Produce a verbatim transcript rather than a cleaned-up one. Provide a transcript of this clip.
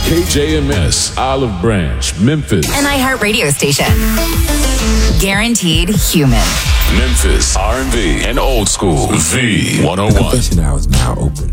K J M S, Olive Branch, Memphis. An iHeartRadio station. Guaranteed human. Memphis, R and B, and old school. V one oh one. The confession hour is now open.